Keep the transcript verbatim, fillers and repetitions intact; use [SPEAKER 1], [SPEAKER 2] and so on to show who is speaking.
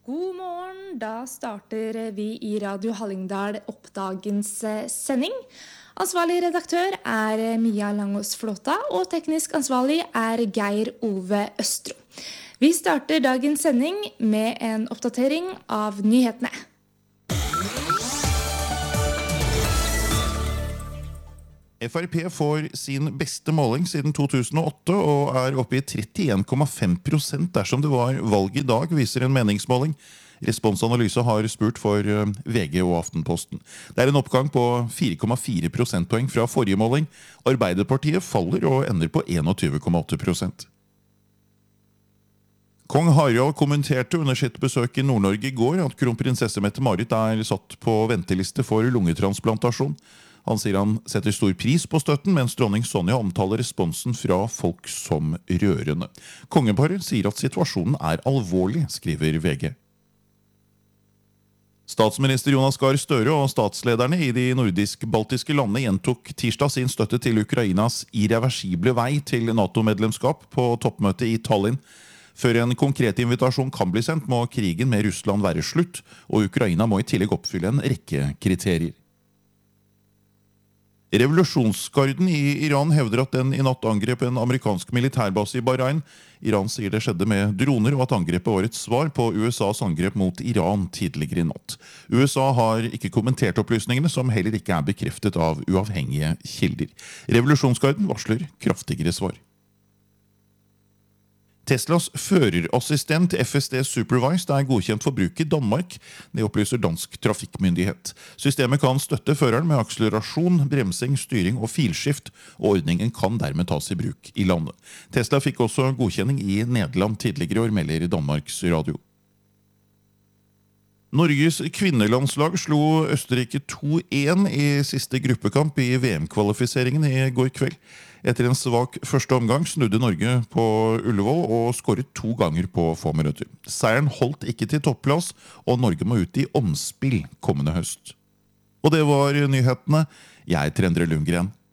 [SPEAKER 1] God morgen, da starter vi i Radio Hallingdal opp dagens sending. Ansvarlig redaktør er Mia Langås Flåta, og teknisk ansvarlig er Geir Ove Østro. Vi starter dagens sending med en oppdatering av nyhetene.
[SPEAKER 2] F R P får sin beste måling siden to tusen og åtte og er oppe i trettien komma fem prosent dersom det var valg i dag, viser en meningsmåling. Responsanalyse har spurt for V G og Aftenposten. Det er en oppgang på fire komma fire prosentpoeng fra forrige måling. Arbeiderpartiet faller og ender på enogtyve komma åtte prosent. Kong Harald kommenterte under sitt besøk i Nord-Norge i går at kronprinsesse Mette-Marit er satt på venteliste for lungetransplantasjon. Han sier han setter stor pris på støtten, mens dronning Sonja omtaler responsen fra folk som rørende. Kongeparet sier at situasjonen er alvorlig, skriver V G. Statsminister Jonas Gahr Støre og statslederne i de nordisk-baltiske landene gjentok tirsdag sin støtte til Ukrainas irreversible vei til NATO-medlemskap på toppmøtet i Tallinn. Før en konkret invitasjon kan bli sendt, må krigen med Russland være slutt, og Ukraina må i tillegg oppfylle en rekke kriterier. Revolusjonsgarden i Iran hevder at den i natt angrep en amerikansk militærbase i Bahrain. Iran sier det skjedde med droner, og at angrepet var et svar på U S A's angrep mot Iran tidligere i natt. U S A har ikke kommentert opplysningene, som heller ikke er bekreftet av uavhengige kilder. Revolusjonsgarden varsler kraftigere svar. Teslas førerassistent F S D Supervised er godkjent for bruk i Danmark. Det opplyser dansk trafikkmyndighet. Systemet kan støtte føreren med akselerasjon, bremsing, styring og filskift, og ordningen kan dermed tas i bruk i landet. Tesla fikk også godkjenning i Nederland tidligere år, melder Danmarks Radio. Norges kvinnelandslag slo Østerrike to én i siste gruppekamp i V M-kvalifiseringen i går kveld. Etter en svak første omgang snudde Norge på Ullevål og skåret to ganger på få minutter. Seieren holdt ikke til topplass, og Norge må ut i omspill kommende høst. Og det var nyhetene. Jeg er Endre Lundgren.